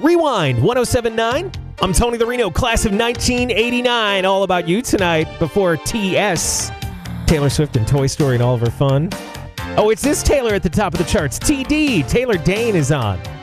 Rewind 1079. I'm Tony the Reno, class of 1989. All about you tonight before TS. Taylor Swift and Toy Story and all of her fun. Oh, it's this Taylor at the top of the charts. TD, Taylor Dane is on.